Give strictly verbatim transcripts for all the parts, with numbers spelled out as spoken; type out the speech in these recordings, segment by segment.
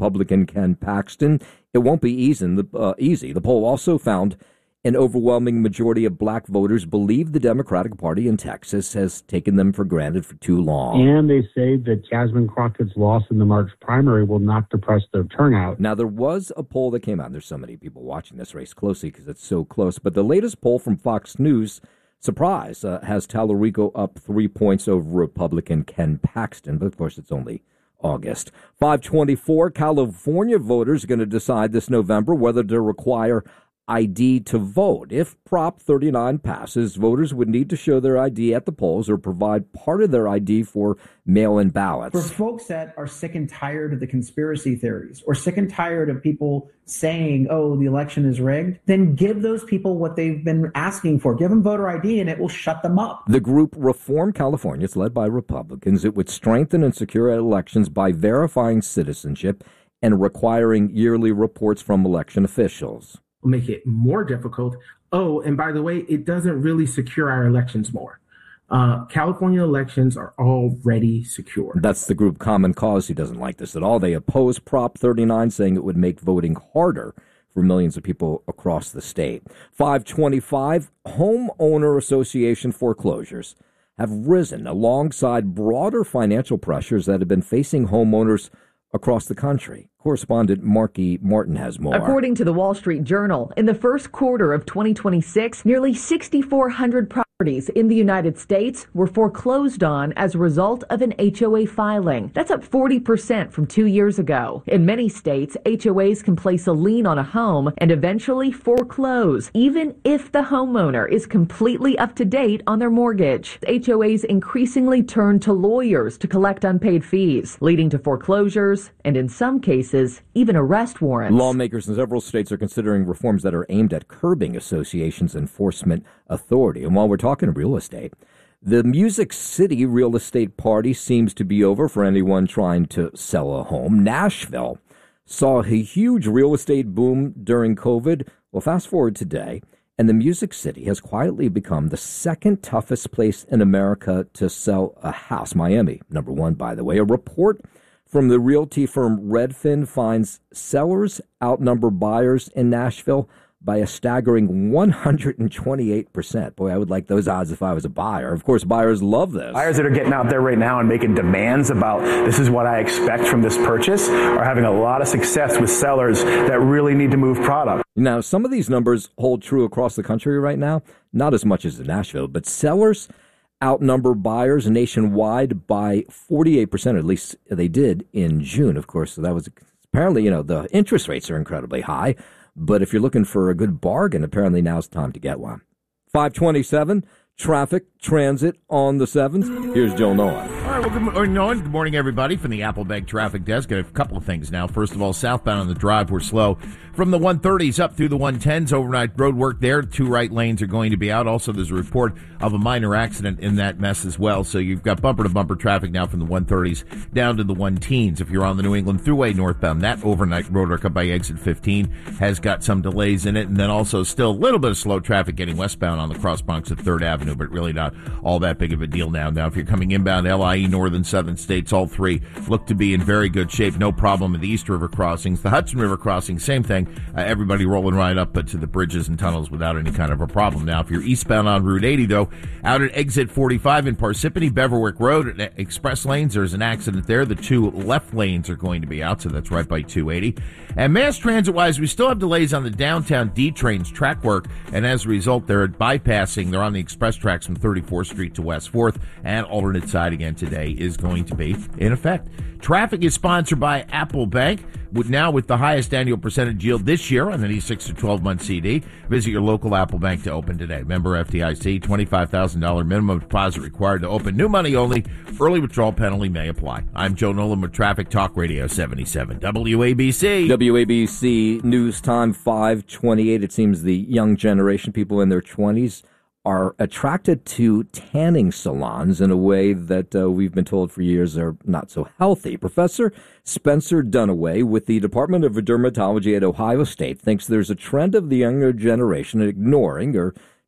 Republican Ken Paxton. It won't be easy. The, uh, easy. The poll also found an overwhelming majority of black voters believe the Democratic Party in Texas has taken them for granted for too long. And they say that Jasmine Crockett's loss in the March primary will not depress their turnout. Now, there was a poll that came out. There's so many people watching this race closely because it's so close. But the latest poll from Fox News, surprise, uh, has Tallarico up three points over Republican Ken Paxton. But, of course, it's only August. five twenty-four, California voters are going to decide this November whether to require I D to vote. If Prop thirty-nine passes, voters would need to show their I D at the polls or provide part of their I D for mail-in ballots. For folks that are sick and tired of the conspiracy theories or sick and tired of people saying, oh, the election is rigged, then give those people what they've been asking for. Give them voter I D and it will shut them up. The group Reform California, it's led by Republicans. It would strengthen and secure elections by verifying citizenship and requiring yearly reports from election officials. Make it more difficult. Oh, and by the way, it doesn't really secure our elections more. Uh, California elections are already secure. That's the group Common Cause who doesn't like this at all. They oppose Prop thirty-nine, saying it would make voting harder for millions of people across the state. five twenty-five, homeowner association foreclosures have risen alongside broader financial pressures that have been facing homeowners across the country. Correspondent Marky Martin has more. According to the Wall Street Journal, in the first quarter of twenty twenty-six, nearly six thousand four hundred properties in the United States were foreclosed on as a result of an H O A filing. That's up forty percent from two years ago. In many states, H O As can place a lien on a home and eventually foreclose, even if the homeowner is completely up to date on their mortgage. H O As increasingly turn to lawyers to collect unpaid fees, leading to foreclosures and, in some cases, even arrest warrants. Lawmakers in several states are considering reforms that are aimed at curbing associations' enforcement authority. And while we're talking real estate, the Music City real estate party seems to be over for anyone trying to sell a home. Nashville saw a huge real estate boom during COVID. Well, fast forward today, and the Music City has quietly become the second toughest place in America to sell a house. Miami, number one, by the way. A report from the realty firm Redfin finds sellers outnumber buyers in Nashville by a staggering one hundred twenty-eight percent. Boy, I would like those odds if I was a buyer. Of course, buyers love this. Buyers that are getting out there right now and making demands about this is what I expect from this purchase are having a lot of success with sellers that really need to move product. Now, some of these numbers hold true across the country right now, not as much as in Nashville, but sellers outnumber buyers nationwide by forty-eight percent, at least they did in June, of course. So that was apparently, you know, the interest rates are incredibly high. But if you're looking for a good bargain, apparently now's the time to get one. five twenty-seven, traffic, transit on the seventh. Here's Joe Nolan. All right, well, good morning, Nolan. Good morning, everybody, from the Applebank Traffic Desk. Got a couple of things now. First of all, southbound on the drive, we're slow. From the one thirties up through the one tens, overnight road work there. Two right lanes are going to be out. Also, there's a report of a minor accident in that mess as well. So you've got bumper-to-bumper traffic now from the one thirties down to the one teens. If you're on the New England Thruway northbound, that overnight road work up by exit fifteen has got some delays in it. And then also still a little bit of slow traffic getting westbound on the Cross Bronx at third Avenue, but really not all that big of a deal now. Now, if you're coming inbound, L I E, northern, southern states, all three look to be in very good shape. No problem in the East River crossings. The Hudson River crossing, same thing. Uh, everybody rolling right up to the bridges and tunnels without any kind of a problem. Now, if you're eastbound on Route eighty, though, out at exit forty-five in Parsippany, Beverwick Road, at express lanes, there's an accident there. The two left lanes are going to be out, so that's right by two eighty. And mass transit-wise, we still have delays on the downtown D-Trains track work, and as a result, they're bypassing. They're on the express tracks from thirty-fourth Street to West fourth, and alternate side again today is going to be in effect. Traffic is sponsored by Apple Bank, with now with the highest annual percentage yield this year on any six to twelve month C D. Visit your local Apple Bank to open today. Member F D I C, twenty-five thousand dollars minimum deposit required to open. New money only. Early withdrawal penalty may apply. I'm Joe Nolan with Traffic Talk Radio seventy-seven W A B C. W A B C News Time five twenty-eight. It seems the young generation, people in their twenties, are attracted to tanning salons in a way that uh, we've been told for years are not so healthy. Professor Spencer Dunaway with the Department of Dermatology at Ohio State thinks there's a trend of the younger generation ignoring or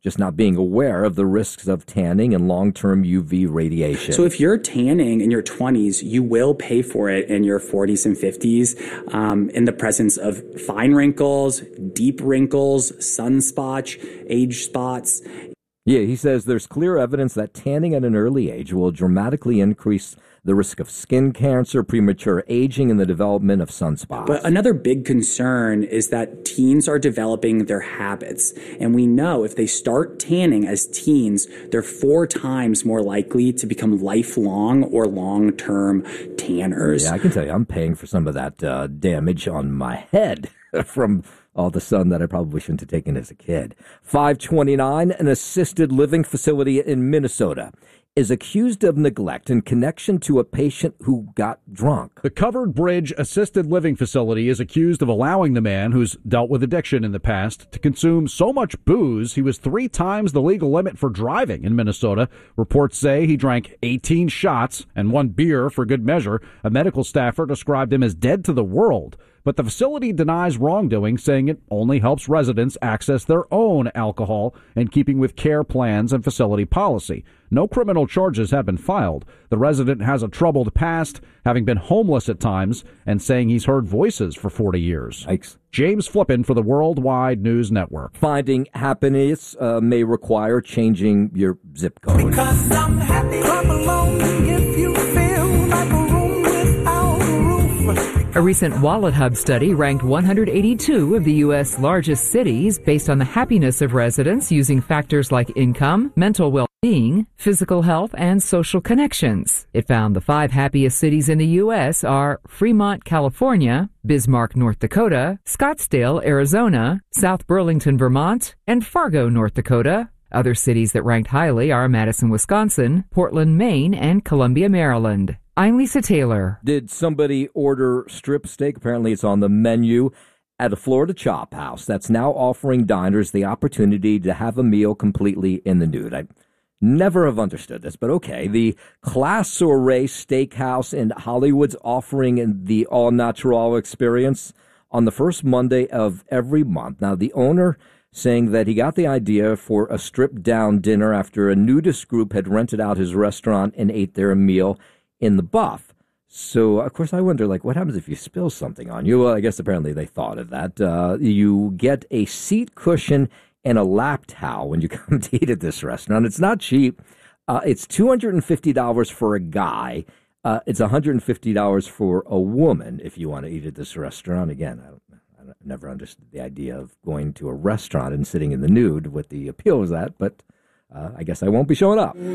just not being aware of the risks of tanning and long-term U V radiation. So if you're tanning in your twenties, you will pay for it in your forties and fifties um, in the presence of fine wrinkles, deep wrinkles, sunspots, age spots. Yeah, he says there's clear evidence that tanning at an early age will dramatically increase the risk of skin cancer, premature aging, and the development of sunspots. But another big concern is that teens are developing their habits. And we know if they start tanning as teens, they're four times more likely to become lifelong or long-term tanners. Yeah, I can tell you, I'm paying for some of that uh, damage on my head from all the sun that I probably shouldn't have taken as a kid. five twenty-nine, an assisted living facility in Minnesota is accused of neglect in connection to a patient who got drunk. The Covered Bridge Assisted Living Facility is accused of allowing the man, who's dealt with addiction in the past, to consume so much booze he was three times the legal limit for driving in Minnesota. Reports say he drank eighteen shots and one beer for good measure. A medical staffer described him as dead to the world. But the facility denies wrongdoing, saying it only helps residents access their own alcohol in keeping with care plans and facility policy. No criminal charges have been filed. The resident has a troubled past, having been homeless at times, and saying he's heard voices for forty years. Yikes. James Flippin for the Worldwide News Network. Finding happiness uh, may require changing your zip code. Because I'm happy. Clap along if you feel like a room without a roof. A recent Wallet Hub study ranked one hundred eighty-two of the U S largest cities based on the happiness of residents using factors like income, mental well-being, physical health, and social connections. It found the five happiest cities in the U S are Fremont, California, Bismarck, North Dakota, Scottsdale, Arizona, South Burlington, Vermont, and Fargo, North Dakota. Other cities that ranked highly are Madison, Wisconsin, Portland, Maine, and Columbia, Maryland. I'm Lisa Taylor. Did somebody order strip steak? Apparently it's on the menu at a Florida Chop House that's now offering diners the opportunity to have a meal completely in the nude. I never have understood this, but okay. The Class Soiree Steakhouse in Hollywood's offering the all natural experience on the first Monday of every month. Now, the owner saying that he got the idea for a stripped-down dinner after a nudist group had rented out his restaurant and ate their meal in the buff. So, of course, I wonder, like, what happens if you spill something on you? Well, I guess apparently they thought of that. Uh, you get a seat cushion and a lap towel when you come to eat at this restaurant. It's not cheap. Uh, it's two hundred fifty dollars for a guy. Uh, it's one hundred fifty dollars for a woman if you want to eat at this restaurant. Again, I don't I never understood the idea of going to a restaurant and sitting in the nude, what the appeal was at, but uh, I guess I won't be showing up.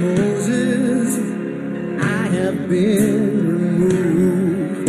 Moses, I have been removed.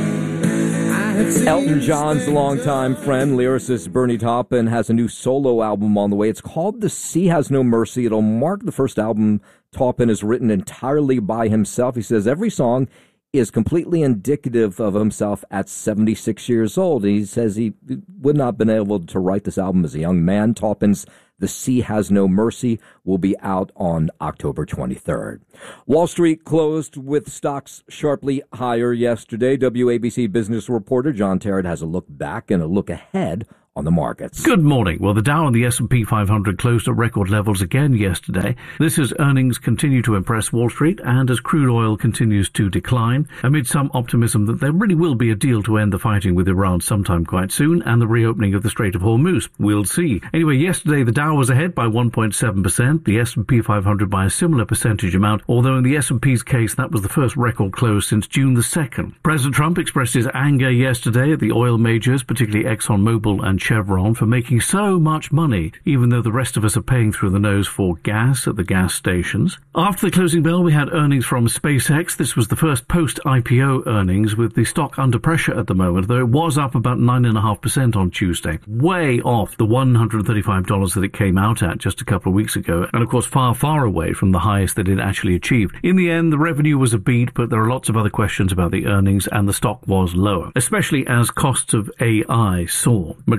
I have Elton John's longtime friend, lyricist Bernie Taupin, has a new solo album on the way. It's called The Sea Has No Mercy. It'll mark the first album Taupin has written entirely by himself. He says every song is completely indicative of himself at seventy-six years old. He says he would not have been able to write this album as a young man. Taupin's The Sea Has No Mercy will be out on October twenty-third. Wall Street closed with stocks sharply higher yesterday. W A B C business reporter John Terrett has a look back and a look ahead on the markets. Good morning. Well, the Dow and the S and P five hundred closed at record levels again yesterday. This as earnings continue to impress Wall Street and as crude oil continues to decline, amid some optimism that there really will be a deal to end the fighting with Iran sometime quite soon and the reopening of the Strait of Hormuz. We'll see. Anyway, yesterday the Dow was ahead by one point seven percent, the S and P five hundred by a similar percentage amount, although in the S and P's case that was the first record close since June the second. President Trump expressed his anger yesterday at the oil majors, particularly ExxonMobil and Chevron, for making so much money, even though the rest of us are paying through the nose for gas at the gas stations. After the closing bell, we had earnings from SpaceX. This was the first post-I P O earnings, with the stock under pressure at the moment, though it was up about nine point five percent on Tuesday, way off the one hundred thirty-five dollars that it came out at just a couple of weeks ago, and of course far, far away from the highest that it actually achieved. In the end, the revenue was a beat, but there are lots of other questions about the earnings, and the stock was lower, especially as costs of A I soar. McDonald's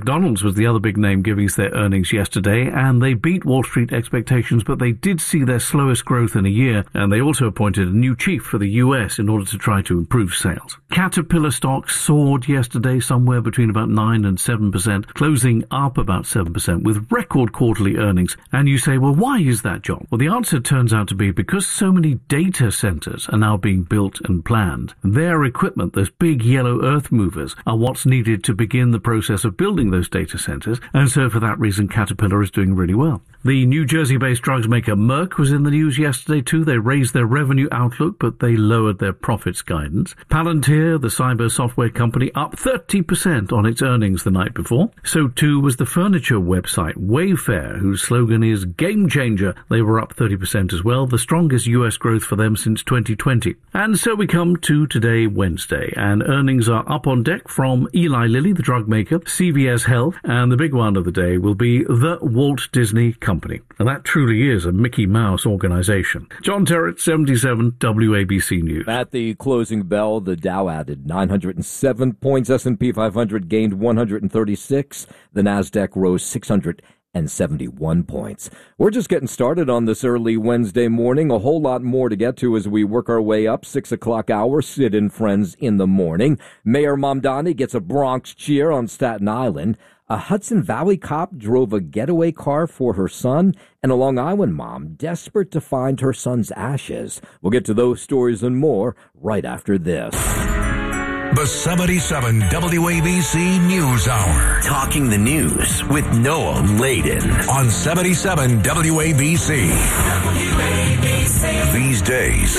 McDonald's was the other big name giving us their earnings yesterday, and they beat Wall Street expectations, but they did see their slowest growth in a year, and they also appointed a new chief for the U S in order to try to improve sales. Caterpillar stock soared yesterday somewhere between about nine and seven percent, closing up about seven percent with record quarterly earnings. And you say, well, why is that, John? Well, the answer turns out to be because so many data centers are now being built and planned. Their equipment, those big yellow earth movers, are what's needed to begin the process of building those data centers, and so for that reason Caterpillar is doing really well. The New Jersey-based drugs maker Merck was in the news yesterday too. They raised their revenue outlook, but they lowered their profits guidance. Palantir, the cyber software company, up thirty percent on its earnings the night before. So too was the furniture website Wayfair, whose slogan is Game Changer. They were up thirty percent as well, the strongest U S growth for them since twenty twenty. And so we come to today, Wednesday, and earnings are up on deck from Eli Lilly, the drug maker, C V S Health, and the big one of the day will be the Walt Disney Company. And that truly is a Mickey Mouse organization. John Terrett, seventy-seven W A B C News. At the closing bell, the Dow added nine hundred seven points, S and P five hundred gained one hundred thirty-six, the Nasdaq rose six hundred seventy-one points. We're just getting started on this early Wednesday morning. A whole lot more to get to as we work our way up. Six o'clock hour, Sid and Friends in the morning. Mayor Mamdani gets a Bronx cheer on Staten Island. A Hudson Valley cop drove a getaway car for her son, and a Long Island mom desperate to find her son's ashes. We'll get to those stories and more right after this. The seventy-seven W A B C News Hour. Talking the news with Noam Laden. On seventy-seven W A B C. W A B C. These days,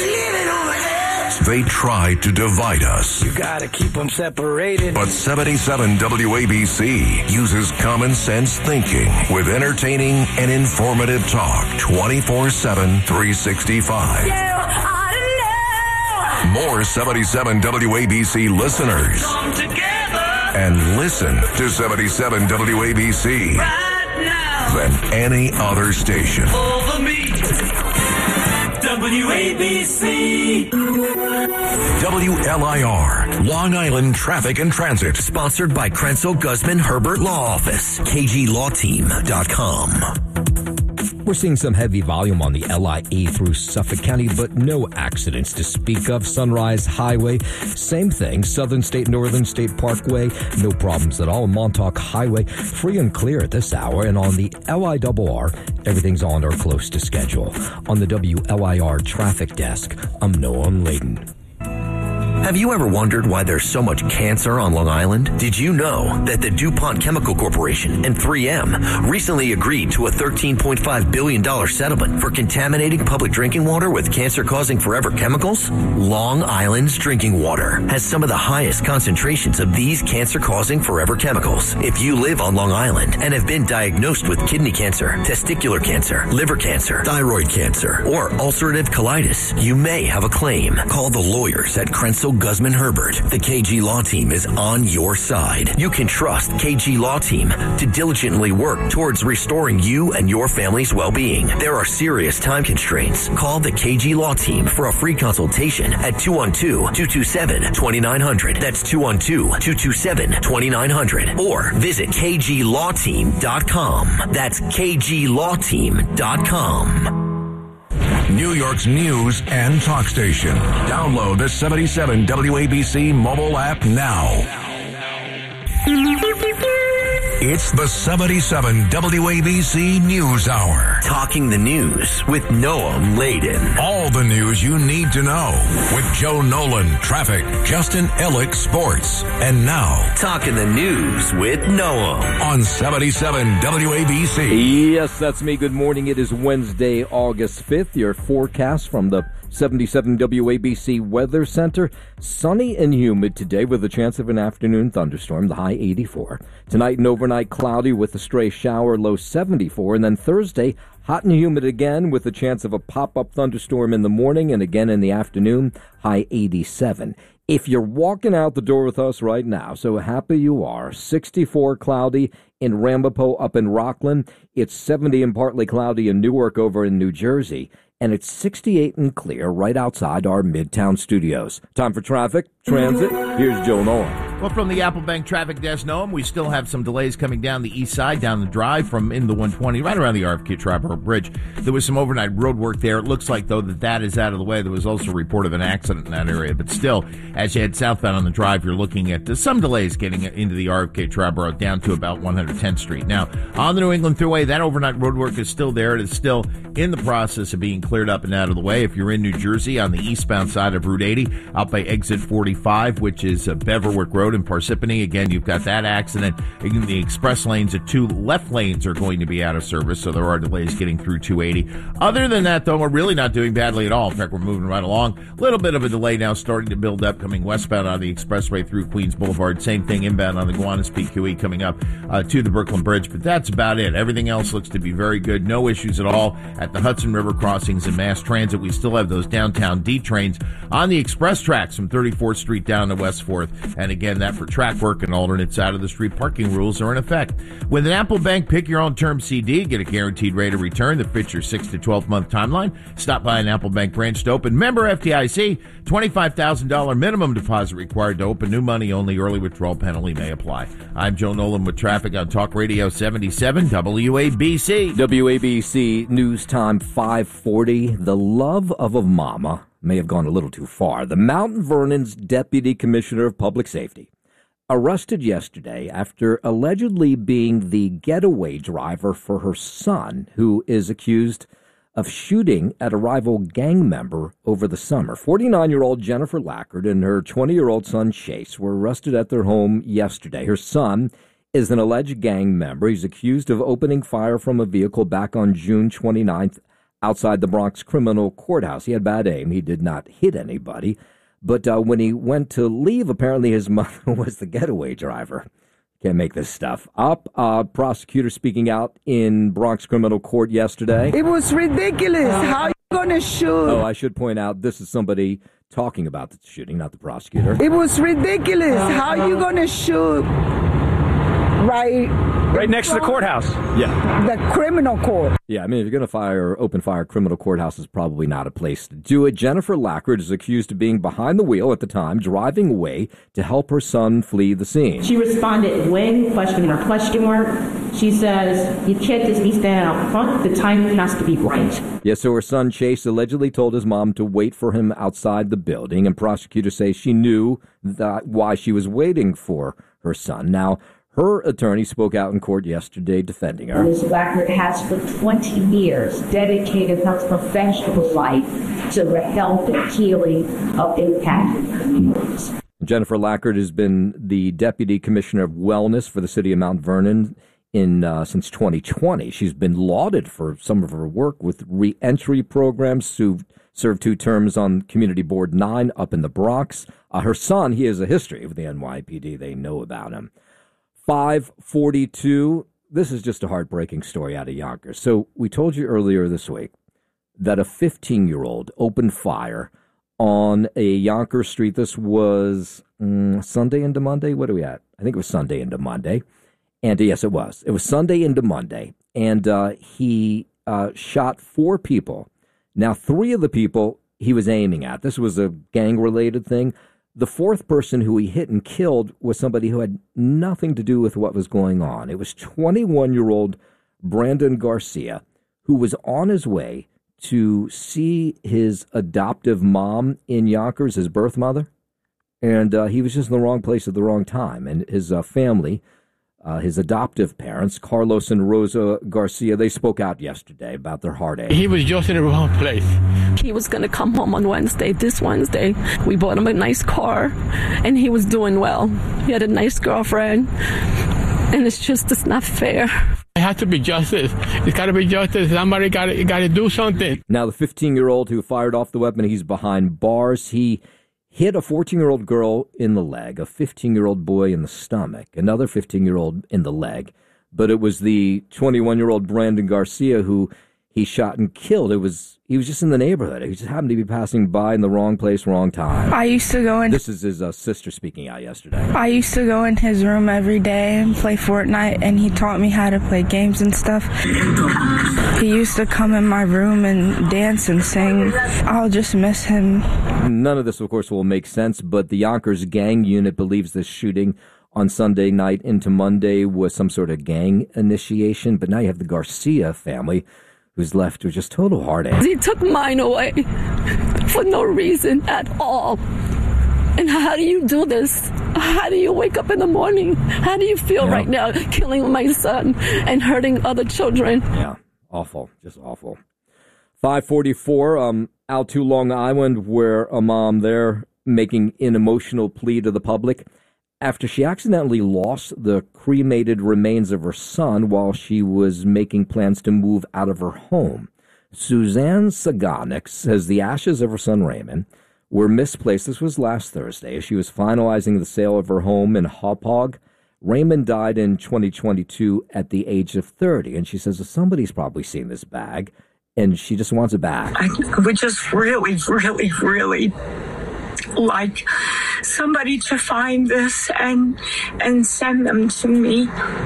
they try to divide us. You gotta keep them separated. But seventy-seven W A B C uses common sense thinking with entertaining and informative talk twenty-four seven, three sixty-five. Yeah, I More seventy-seven W A B C listeners. come together And listen to seventy-seven W A B C right now. than any other station. Over me. W A B C. W L I R, Long Island Traffic and Transit. Sponsored by Krenzel Guzman Herbert Law Office, K G law team dot com. We're seeing some heavy volume on the L I E through Suffolk County, but no accidents to speak of. Sunrise Highway, same thing. Southern State, Northern State Parkway, no problems at all. Montauk Highway, free and clear at this hour. And on the L I R R, everything's on or close to schedule. On the W L I R Traffic Desk, I'm Noam Laden. Have you ever wondered why there's so much cancer on Long Island? Did you know that the DuPont Chemical Corporation and three M recently agreed to a thirteen point five billion dollars settlement for contaminating public drinking water with cancer-causing forever chemicals? Long Island's drinking water has some of the highest concentrations of these cancer-causing forever chemicals. If you live on Long Island and have been diagnosed with kidney cancer, testicular cancer, liver cancer, thyroid cancer, or ulcerative colitis, you may have a claim. Call the lawyers at Krenzel Guzman Herbert. The K G Law Team is on your side. You can trust K G Law Team to diligently work towards restoring you and your family's well-being. There are serious time constraints. Call the K G Law Team for a free consultation at two one two, two two seven, two nine zero zero. That's two one two, two two seven, two nine zero zero. Or visit K G law team dot com. That's K G law team dot com. New York's news and talk station. Download the seventy-seven W A B C mobile app now. It's the seventy-seven W A B C News Hour. Talking the news with Noam Laden. All the news you need to know with Joe Nolan, traffic, Justin Ellick, sports. And now, Talking the news with Noam. On seventy-seven W A B C. Yes, that's me. Good morning. It is Wednesday, August fifth. Your forecast from the seventy-seven W A B C Weather Center. Sunny and humid today with a chance of an afternoon thunderstorm, the high eighty-four. Tonight and overnight cloudy with a stray shower, low seventy-four. And then Thursday, hot and humid again with a chance of a pop-up thunderstorm in the morning and again in the afternoon, high eighty-seven. If you're walking out the door with us right now, so happy you are, sixty-four cloudy in Ramapo up in Rockland. It's seventy and partly cloudy in Newark over in New Jersey. And it's sixty-eight and clear right outside our Midtown studios. Time for traffic, transit. Here's Joe Nolan. Well, from the Apple Bank Traffic Desk, Noam, we still have some delays coming down the east side, down the drive from in the one twenty, right around the R F K Triborough Bridge. There was some overnight road work there. It looks like, though, that that is out of the way. There was also a report of an accident in that area. But still, as you head southbound on the drive, you're looking at uh, some delays getting into the R F K Triborough down to about one hundred tenth Street. Now, on the New England Thruway, that overnight road work is still there. It is still in the process of being cleared up and out of the way. If you're in New Jersey on the eastbound side of Route eighty, out by exit forty-five, which is uh, Beverwick Road in Parsippany, again, you've got that accident. In the express lanes, the two left lanes are going to be out of service, so there are delays getting through two eighty. Other than that, though, we're really not doing badly at all. In fact, we're moving right along. A little bit of a delay now starting to build up coming westbound on the expressway through Queens Boulevard. Same thing inbound on the Gowanus P Q E coming up uh, to the Brooklyn Bridge, but that's about it. Everything else looks to be very good. No issues at all at the Hudson River crossings and mass transit. We still have those downtown D trains on the express tracks from thirty-fourth Street down to West fourth. And again, that for track work and alternates out of the street parking rules are in effect. With an Apple Bank Pick Your Own Term C D, get a guaranteed rate of return that fits your six to twelve month timeline. Stop by an Apple Bank branch to open. Member F D I C, twenty-five thousand dollars minimum deposit required to open. New money only. Early withdrawal penalty may apply. I'm Joe Nolan with traffic on Talk Radio seventy-seven W A B C. W A B C News Time five forty. The love of a mama may have gone a little too far. The Mount Vernon's Deputy Commissioner of Public Safety arrested yesterday after allegedly being the getaway driver for her son, who is accused of shooting at a rival gang member over the summer. forty-nine-year-old Jennifer Lackard and her twenty-year-old son Chase were arrested at their home yesterday. Her son is an alleged gang member. He's accused of opening fire from a vehicle back on June twenty-ninth outside the Bronx Criminal Courthouse. He had bad aim. He did not hit anybody. But uh, when he went to leave, apparently his mother was the getaway driver. Can't make this stuff up. Uh, prosecutor speaking out in Bronx Criminal Court yesterday. It was ridiculous. How you gonna shoot? Oh, I should point out, this is somebody talking about the shooting, not the prosecutor. It was ridiculous. How you gonna shoot right right next to the courthouse? Yeah. The criminal court. Yeah, I mean, if you're going to fire, open fire, criminal courthouse is probably not a place to do it. Jennifer Lackard is accused of being behind the wheel at the time, driving away to help her son flee the scene. She responded when, question or question mark. She says, you can't just be standing out front. The timing has to be right. Yeah, so her son Chase allegedly told his mom to wait for him outside the building, and prosecutors say she knew that why she was waiting for her son. Now, her attorney spoke out in court yesterday defending her. Miz Lackard has for twenty years dedicated her professional life to the health and healing of impacted communities. Jennifer Lackard has been the Deputy Commissioner of Wellness for the city of Mount Vernon in uh, since twenty twenty. She's been lauded for some of her work with re-entry programs, served, served two terms on Community Board nine up in the Bronx. Uh, her son, he has a history with the N Y P D. They know about him. five forty-two, this is just a heartbreaking story out of Yonkers. So we told you earlier this week that a fifteen-year-old opened fire on a Yonkers street. This was mm, Sunday into Monday. What are we at? I think it was Sunday into Monday. And yes, it was. It was Sunday into Monday. And uh, he uh, shot four people. Now, three of the people he was aiming at. This was a gang-related thing. The fourth person who he hit and killed was somebody who had nothing to do with what was going on. It was twenty-one-year-old Brandon Garcia, who was on his way to see his adoptive mom in Yonkers, his birth mother. And uh, he was just in the wrong place at the wrong time. And his uh, family, uh, his adoptive parents, Carlos and Rosa Garcia, they spoke out yesterday about their heartache. He was just in the wrong place. He was going to come home on Wednesday, this Wednesday. We bought him a nice car, and he was doing well. He had a nice girlfriend, and it's just, it's not fair. It has to be justice. It's got to be justice. Somebody got to, got to do something. Now, the fifteen-year-old who fired off the weapon, he's behind bars. He hit a fourteen-year-old girl in the leg, a fifteen-year-old boy in the stomach, another fifteen-year-old in the leg. But it was the twenty-one-year-old Brandon Garcia who he shot and killed. It was he was just in the neighborhood. He just happened to be passing by in the wrong place, wrong time. I used to go in. This is his uh, sister speaking out yesterday. I used to go in his room every day and play Fortnite, and he taught me how to play games and stuff. He used to come in my room and dance and sing. I'll just miss him None of this, of course, will make sense, but the Yonkers gang unit believes this shooting on Sunday night into Monday was some sort of gang initiation. But now you have the Garcia family, who's left with just total heartache. He took mine away for no reason at all. And how do you do this? How do you wake up in the morning? How do you feel yeah. right now killing my son and hurting other children? Yeah, awful, just awful. five forty-four, um, out to Long Island, where a mom there making an emotional plea to the public after she accidentally lost the cremated remains of her son while she was making plans to move out of her home. Suzanne Saganik says the ashes of her son Raymond were misplaced. This was last Thursday as she was finalizing the sale of her home in Hauppauge. Raymond died in twenty twenty-two at the age of thirty, and she says somebody's probably seen this bag, and she just wants it back. I would just really, really, really like somebody to find this and and send them to me.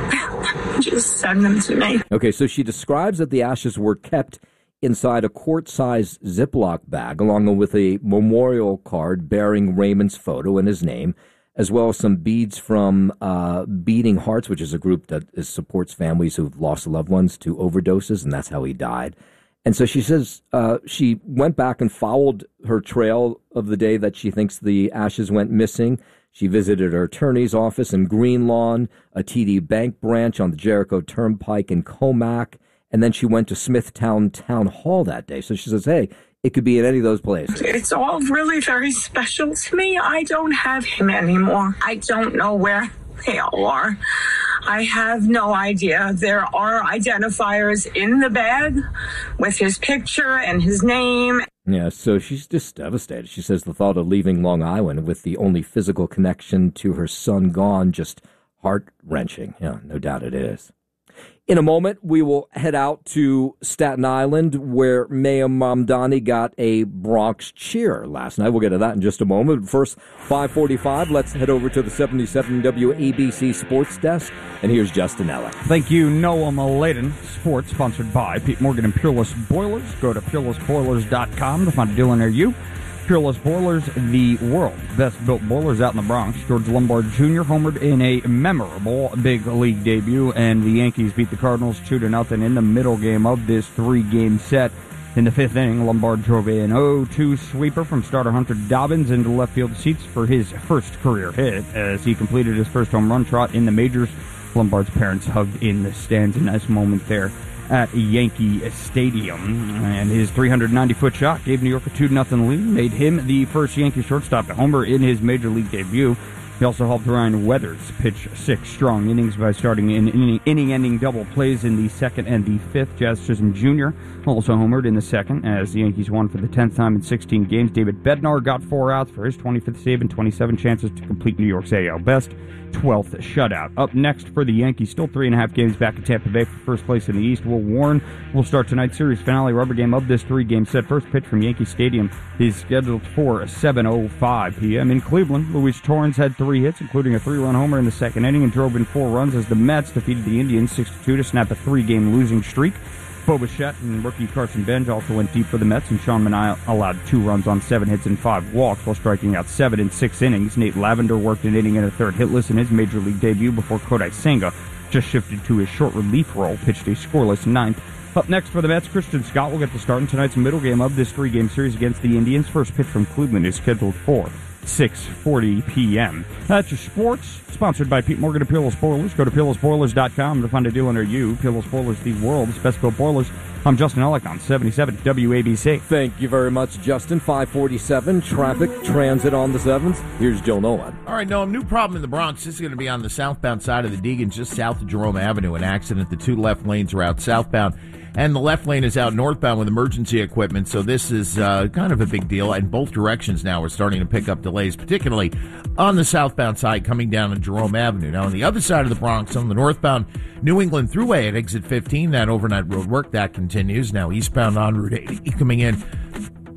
Just send them to me. Okay, so she describes that the ashes were kept inside a quart-sized Ziploc bag, along with a memorial card bearing Raymond's photo and his name, as well as some beads from uh, Beating Hearts, which is a group that is, supports families who've lost loved ones to overdoses, and that's how he died. And so she says uh, she went back and followed her trail of the day that she thinks the ashes went missing. She visited her attorney's office in Green Lawn, a T D Bank branch on the Jericho Turnpike in Comac, and then she went to Smithtown Town Hall that day. So she says, hey, it could be in any of those places. It's all really very special to me. I don't have him anymore. I don't know where they all are. I have no idea. There are identifiers in the bag with his picture and his name. Yeah, so she's just devastated. She says the thought of leaving Long Island with the only physical connection to her son gone, just heart-wrenching. Yeah, no doubt it is. In a moment, we will head out to Staten Island, where Mayim Mamdani got a Bronx cheer last night. We'll get to that in just a moment. First, five forty-five, let's head over to the seventy-seven W A B C Sports Desk, and here's Justin Ella. Thank you, Noah Maladen. Sports sponsored by Pete Morgan and Peerless Boilers. Go to peerless boilers dot com to find a dealer near you. Peerless Boilers, the world's best-built boilers out in the Bronx. George Lombard Junior homered in a memorable big league debut, and the Yankees beat the Cardinals two to nothing in the middle game of this three-game set. In the fifth inning, Lombard drove an oh two sweeper from starter Hunter Dobbins into left field seats for his first career hit as he completed his first home run trot in the majors. Lombard's parents hugged in the stands. A nice moment there at Yankee Stadium, and his three hundred ninety foot shot gave New York a two to nothing lead, made him the first Yankee shortstop to homer in his major league debut. He also helped Ryan Weathers pitch six strong innings by starting in inning-ending double plays in the second and the fifth. Jazz Chisholm Junior also homered in the second as the Yankees won for the tenth time in sixteen games. David Bednar got four outs for his twenty-fifth save and twenty-seven chances to complete New York's A L best twelfth shutout. Up next for the Yankees, still three and a half games back in Tampa Bay for first place in the East. Will Warren will start tonight's series finale rubber game of this three-game set. First pitch from Yankee Stadium is scheduled for seven oh five p.m. In Cleveland, Luis Torrens had three hits, including a three-run homer in the second inning, and drove in four runs as the Mets defeated the Indians six to two to snap a three-game losing streak. Bo Bichette and rookie Carson Bench also went deep for the Mets, and Sean Manaea allowed two runs on seven hits and five walks while striking out seven in six innings. Nate Lavender worked an inning and a third hitless in his major league debut before Kodai Senga just shifted to his short relief role, pitched a scoreless ninth. Up next for the Mets, Christian Scott will get to start in tonight's middle game of this three-game series against the Indians. First pitch from Cleveland is scheduled for six forty p.m. That's your sports, sponsored by Pete Morgan and Peerless Boilers. Go to peerless boilers dot com to find a dealer near you. Peerless Boilers, the world's best-built boilers. I'm Justin Ellick on seventy-seven W A B C. Thank you very much, Justin. five forty-seven, traffic, transit on the sevens. Here's Joe Nolan. All right, Noam, new problem in the Bronx. This is going to be on the southbound side of the Deegan, just south of Jerome Avenue. An accident. The two left lanes are out southbound, and the left lane is out northbound with emergency equipment. So this is uh, kind of a big deal. And both directions now are starting to pick up delays, particularly on the southbound side coming down on Jerome Avenue. Now, on the other side of the Bronx, on the northbound New England Thruway at exit fifteen, that overnight road work, that continues. Now eastbound on Route eighty coming in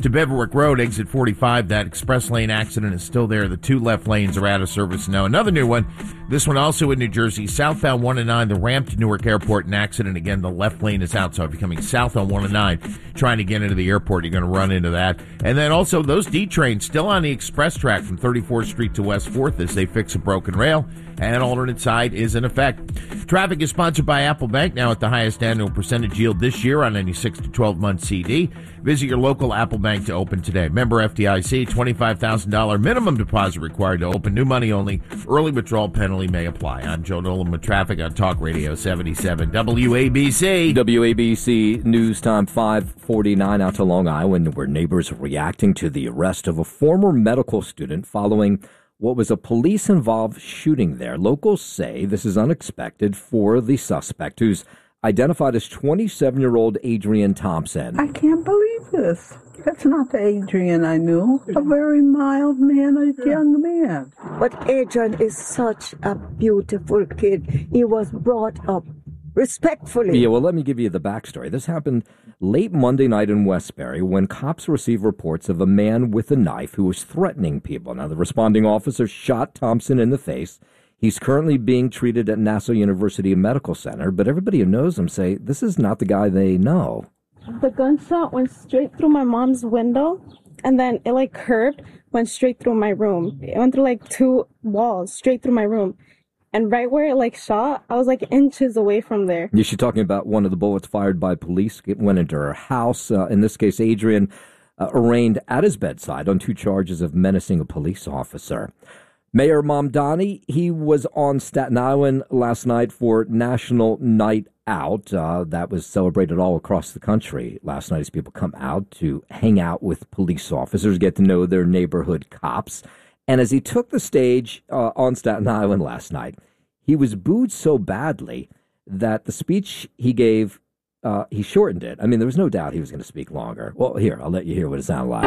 to Beverwick Road, exit forty-five. That express lane accident is still there. The two left lanes are out of service now. Another new one, this one also in New Jersey, southbound one and nine, the ramp to Newark Airport, an accident. Again, the left lane is out, so if you're coming south on one and nine, trying to get into the airport, you're going to run into that. And then also those D trains still on the express track from thirty-fourth Street to West fourth as they fix a broken rail, and alternate side is in effect. Traffic is sponsored by Apple Bank, now at the highest annual percentage yield this year on any six to twelve month C D. Visit your local Apple Bank to open today. Member F D I C, twenty-five thousand dollars minimum deposit required to open. New money only. Early withdrawal penalty may apply. I'm Joe Nolan with traffic on Talk Radio seventy-seven W A B C. W A B C News Time five forty-nine out to Long Island, where neighbors are reacting to the arrest of a former medical student following what was a police-involved shooting there. Locals say this is unexpected for the suspect, who's identified as twenty-seven-year-old Adrian Thompson. I can't believe this. That's not the Adrian I knew. A very mild-mannered young man. But Adrian is such a beautiful kid. He was brought up respectfully. Yeah, well, let me give you the backstory. This happened late Monday night in Westbury when cops received reports of a man with a knife who was threatening people. Now, the responding officer shot Thompson in the face. He's currently being treated at Nassau University Medical Center, but everybody who knows him say this is not the guy they know. The gunshot went straight through my mom's window, and then it like curved, went straight through my room. It went through like two walls, straight through my room. And right where it like shot, I was like inches away from there. Yeah, she's talking about one of the bullets fired by police. It went into her house. Uh, in this case, Adrian uh, arraigned at his bedside on two charges of menacing a police officer. Mayor Mamdani, he was on Staten Island last night for National Night Out. Uh, that was celebrated all across the country last night as people come out to hang out with police officers, get to know their neighborhood cops. And as he took the stage uh, on Staten Island last night, he was booed so badly that the speech he gave, uh, he shortened it. I mean, there was no doubt he was going to speak longer. Well, here, I'll let you hear what it sounded like.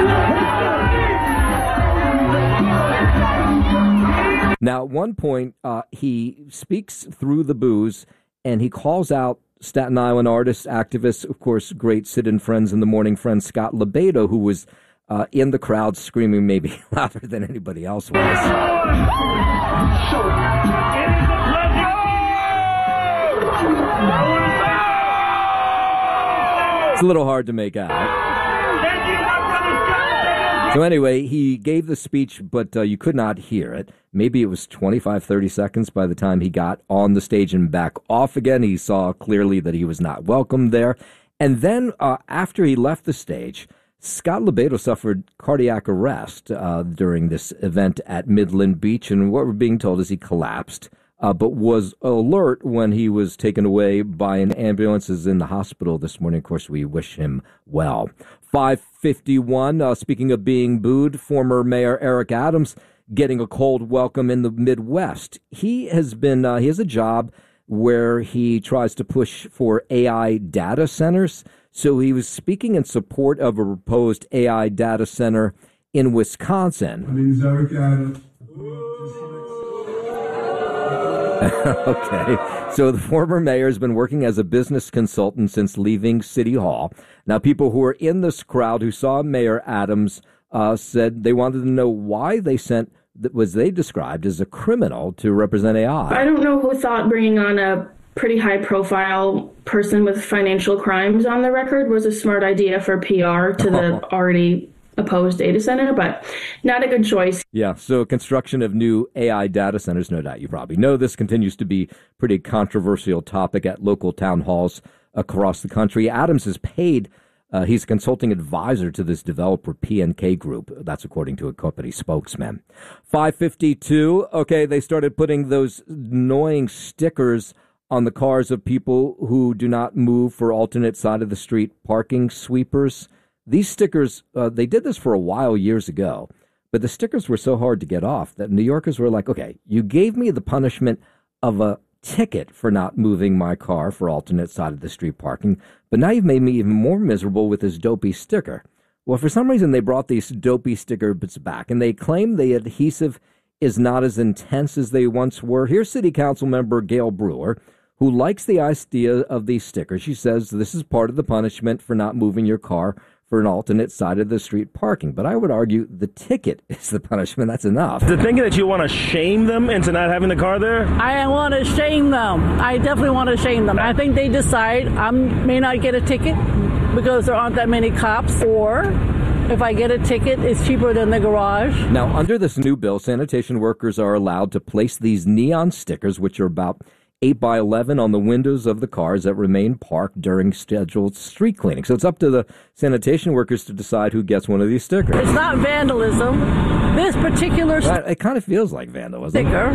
Now, at one point, uh, he speaks through the boos, and he calls out Staten Island artist, activist, of course, great sit-in friends in the morning friend Scott Lebedo, who was Uh, in the crowd screaming maybe louder than anybody else was. It's a little hard to make out. So anyway, he gave the speech, but uh, you could not hear it. Maybe it was twenty-five, thirty seconds by the time he got on the stage and back off again. He saw clearly that he was not welcome there. And then uh, after he left the stage, Scott Lebedo suffered cardiac arrest uh, during this event at Midland Beach, and what we're being told is he collapsed, uh, but was alert when he was taken away by an ambulance. Is in the hospital this morning. Of course, we wish him well. five fifty-one, uh, speaking of being booed, former Mayor Eric Adams getting a cold welcome in the Midwest. He has been, uh, he has a job where he tries to push for A I data centers. So he was speaking in support of a proposed A I data center in Wisconsin. My name is Eric Adams. Okay, so the former mayor has been working as a business consultant since leaving City Hall. Now, people who were in this crowd who saw Mayor Adams uh, said they wanted to know why they sent what was they described as a criminal to represent A I. I don't know who thought bringing on a pretty high-profile person with financial crimes on the record was a smart idea for P R to the already opposed data center, but not a good choice. Yeah, so construction of new A I data centers, no doubt you probably know this, continues to be a pretty controversial topic at local town halls across the country. Adams is paid, uh, he's a consulting advisor to this developer P N K Group. That's according to a company spokesman. five fifty-two, okay, they started putting those annoying stickers on the cars of people who do not move for alternate side of the street parking sweepers. These stickers, uh, they did this for a while years ago, but the stickers were so hard to get off that New Yorkers were like, okay, you gave me the punishment of a ticket for not moving my car for alternate side of the street parking, but now you've made me even more miserable with this dopey sticker. Well, for some reason, they brought these dopey stickers back, and they claim the adhesive is not as intense as they once were. Here's City Council member Gail Brewer, who likes the idea of these stickers. She says this is part of the punishment for not moving your car for an alternate side of the street parking. But I would argue the ticket is the punishment. That's enough. The thinking that you want to shame them into not having the car there? I want to shame them. I definitely want to shame them. I think they decide I may not get a ticket because there aren't that many cops, or if I get a ticket, it's cheaper than the garage. Now, under this new bill, sanitation workers are allowed to place these neon stickers, which are about eight by eleven on the windows of the cars that remain parked during scheduled street cleaning. So it's up to the sanitation workers to decide who gets one of these stickers. It's not vandalism. This particular st- It kind of feels like vandalism. Sticker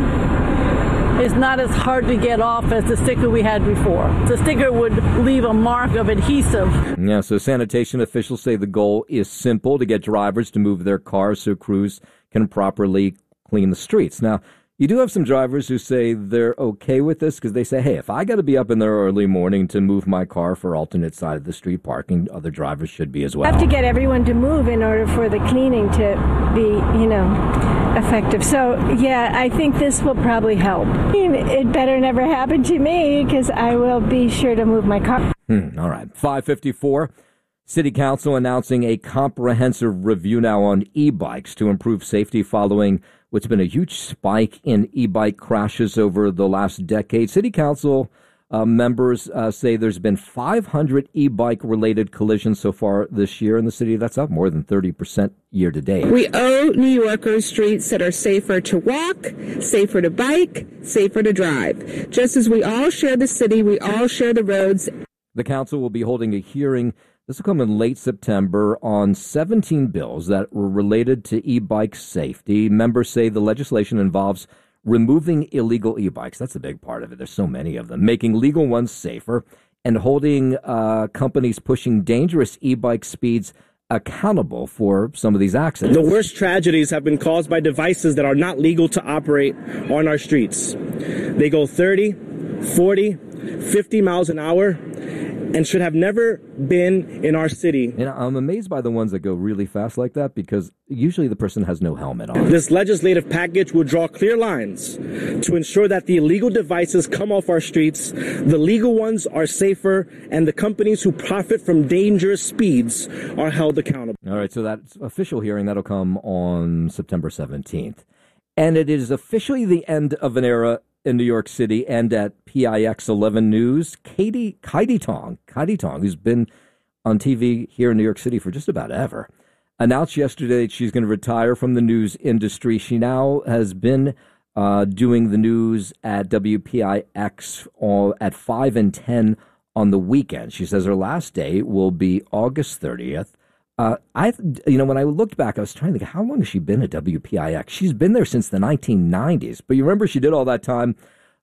is not as hard to get off as the sticker we had before. The sticker would leave a mark of adhesive. Yeah, so sanitation officials say the goal is simple: to get drivers to move their cars so crews can properly clean the streets. Now, you do have some drivers who say they're okay with this because they say, hey, if I got to be up in the early morning to move my car for alternate side of the street parking, other drivers should be as well. Have to get everyone to move in order for the cleaning to be, you know, effective. So, yeah, I think this will probably help. I mean, it better never happen to me because I will be sure to move my car. Hmm, all right. five fifty-four. City Council announcing a comprehensive review now on e-bikes to improve safety following what's been a huge spike in e-bike crashes over the last decade. City Council uh, members uh, say there's been five hundred e-bike related collisions so far this year in the city. That's up more than thirty percent year to date. We owe New Yorkers streets that are safer to walk, safer to bike, safer to drive. Just as we all share the city, we all share the roads. The council will be holding a hearing. This will come in late September on seventeen bills that were related to e-bike safety. Members say the legislation involves removing illegal e-bikes. That's a big part of it. There's so many of them. Making legal ones safer and holding uh, companies pushing dangerous e-bike speeds accountable for some of these accidents. The worst tragedies have been caused by devices that are not legal to operate on our streets. They go thirty, forty, fifty miles an hour and should have never been in our city. And I'm amazed by the ones that go really fast like that because usually the person has no helmet on. This legislative package will draw clear lines to ensure that the illegal devices come off our streets, the legal ones are safer, and the companies who profit from dangerous speeds are held accountable. All right, so that official hearing, that'll come on September seventeenth. And it is officially the end of an era in New York City, and at P I X eleven News, Katie Kaidi Tong, Kaidi Tong, who's been on T V here in New York City for just about ever, announced yesterday that she's going to retire from the news industry. She now has been uh, doing the news at W P I X all, at five and ten on the weekend. She says her last day will be August thirtieth. Uh, I, you know, when I looked back, I was trying to think, how long has she been at W P I X? She's been there since the nineteen nineties. But you remember she did all that time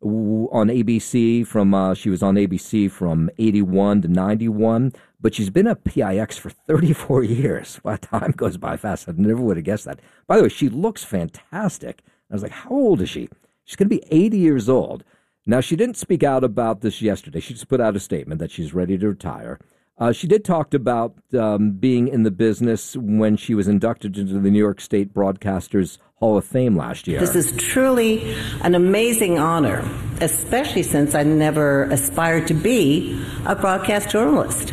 on A B C from, uh, she was on A B C from eighty-one to ninety-one. But she's been at P I X for thirty-four years. Wow, time goes by fast. I never would have guessed that. By the way, she looks fantastic. I was like, how old is she? She's going to be eighty years old. Now, she didn't speak out about this yesterday. She just put out a statement that she's ready to retire. Uh, she did talk about um, being in the business when she was inducted into the New York State Broadcasters Hall of Fame last year. This is truly an amazing honor, especially since I never aspired to be a broadcast journalist.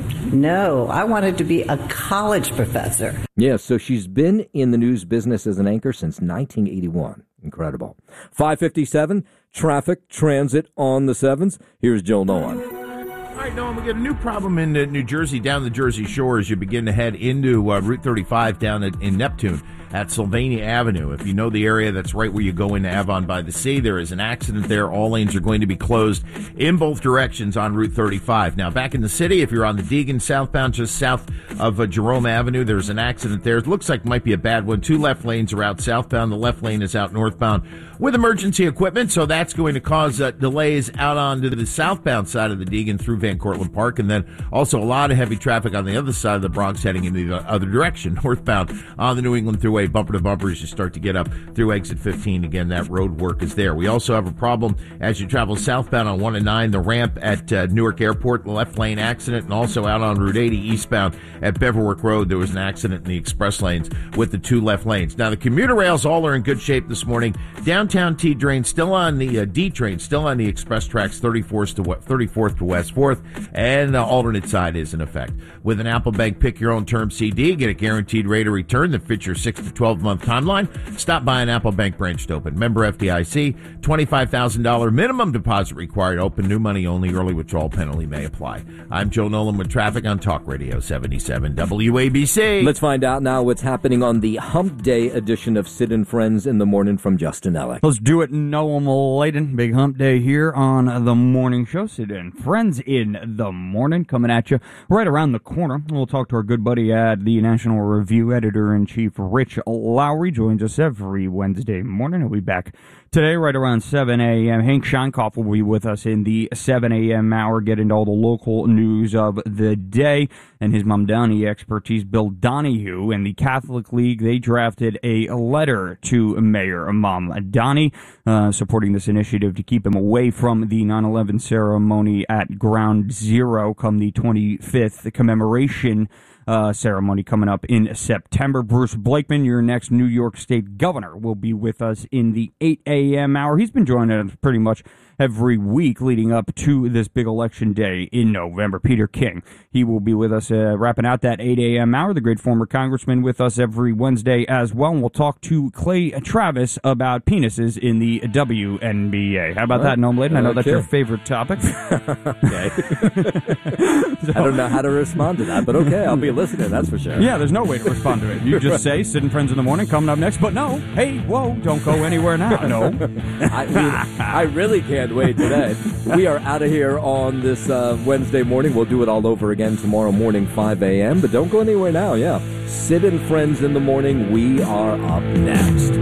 No, I wanted to be a college professor. Yeah, so she's been in the news business as an anchor since nineteen eighty-one. Incredible. five fifty-seven, traffic, transit on the sevens. Here's Joel Nolan. All right, Noam, we get a new problem in uh, New Jersey, down the Jersey Shore as you begin to head into uh, Route thirty-five down at, in Neptune at Sylvania Avenue. If you know the area, that's right where you go into Avon by the Sea. There is an accident there. All lanes are going to be closed in both directions on Route thirty-five. Now, back in the city, if you're on the Deegan southbound, just south of uh, Jerome Avenue, there's an accident there. It looks like it might be a bad one. Two left lanes are out southbound. The left lane is out northbound with emergency equipment, so that's going to cause uh, delays out onto the southbound side of the Deegan through Van Cortlandt Park, and then also a lot of heavy traffic on the other side of the Bronx heading in the other direction, northbound on the New England Thruway way, bumper to bumper, as you start to get up through exit fifteen. Again, that road work is there. We also have a problem as you travel southbound on one and nine, the ramp at uh, Newark Airport, the left lane accident, and also out on Route eighty eastbound at Beverwick Road, there was an accident in the express lanes with the two left lanes. Now, the commuter rails all are in good shape this morning. Downtown T-Train still on the uh, D-Train, still on the express tracks, thirty-fourth to, thirty-fourth to West fourth, and the alternate side is in effect. With an Apple Bank Pick Your Own Term C D, get a guaranteed rate of return that fits your six to twelve month timeline. Stop by an Apple Bank branch to open. Member F D I C, twenty-five thousand dollars minimum deposit required. Open, new money only, early withdrawal penalty may apply. I'm Joe Nolan with traffic on Talk Radio seventy-seven W A B C. Let's find out now what's happening on the Hump Day edition of Sid and Friends in the Morning from Justin Ellick. Let's do it, Noam Layden. Big Hump Day here on the morning show. Sid and Friends in the Morning coming at you right around the corner. We'll talk to our good buddy at the National Review, editor-in-chief Rich Lowry. Joins us every Wednesday morning. He'll be back today right around seven a.m. Hank Scheinkoff will be with us in the seven a.m. hour, get into all the local news of the day and his Mamdani expertise. Bill Donahue and the Catholic League, they drafted a letter to Mayor Mamdani uh, supporting this initiative to keep him away from the nine eleven ceremony at Ground Zero come the twenty-fifth commemoration Uh, ceremony coming up in September. Bruce Blakeman, your next New York State governor, will be with us in the eight a.m. hour. He's been joining us pretty much every week leading up to this big election day in November. Peter King, he will be with us uh, wrapping out that eight a.m. hour. The great former congressman with us every Wednesday as well. And we'll talk to Clay Travis about penises in the W N B A. How about Well, that, Noam Layden? I know okay. that's your favorite topic. Okay. I don't know how to respond to that, but okay, I'll be listening, that's for sure. Yeah, there's no way to respond to it. You just say, Sid and Friends in the Morning, coming up next. But no, hey, whoa, don't go anywhere now. No. I, mean, I really can't wait today. We are out of here on this uh, Wednesday morning. We'll do it all over again tomorrow morning, five a.m. But don't go anywhere now, yeah. Sid and Friends in the Morning, we are up next.